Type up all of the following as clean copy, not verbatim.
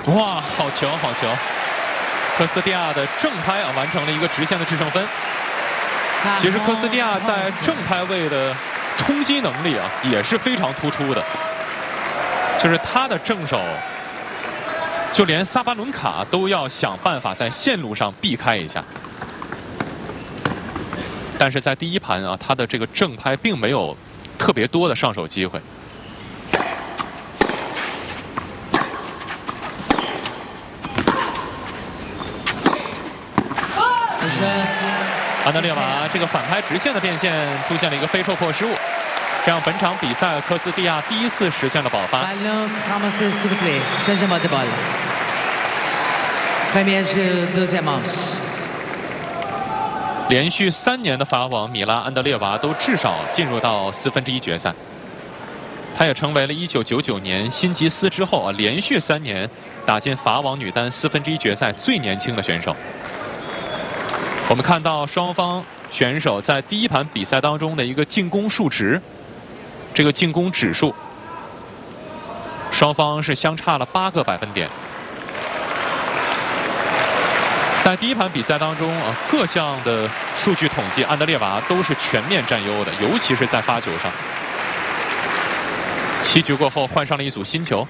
哇，好球，好球！科斯蒂亚的正拍完成了一个直线的制胜分。其实科斯蒂亚在正拍位的冲击能力也是非常突出的，就是他的正手，就连萨巴伦卡都要想办法在线路上避开一下。但是在第一盘他的这个正拍并没有特别多的上手机会。安德烈娃这个反拍直线的变现出现了一个非受迫失误，这样本场比赛科斯蒂亚第一次实现了保发。连续3年的法网米拉安德烈娃都至少进入到1/4决赛，他也成为了1999年辛吉斯之后连续3年打进法网女单1/4决赛最年轻的选手。我们看到双方选手在第一盘比赛当中的一个进攻数值，这个进攻指数，双方是相差了8个百分点。在第一盘比赛当中各项的数据统计，安德烈娃都是全面占优的，尤其是在发球上。7局过后换上了一组新球。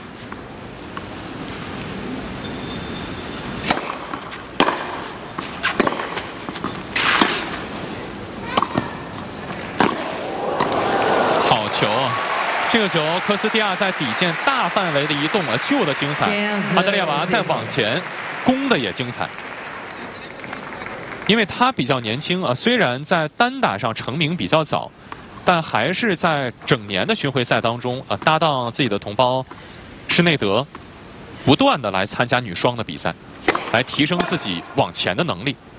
这个球，科斯蒂亚在底线大范围的移动救的精彩，安德烈娃在往前攻的也精彩。因为他比较年轻虽然在单打上成名比较早，但还是在整年的巡回赛当中搭档自己的同胞施内德，不断的来参加女双的比赛，来提升自己往前的能力。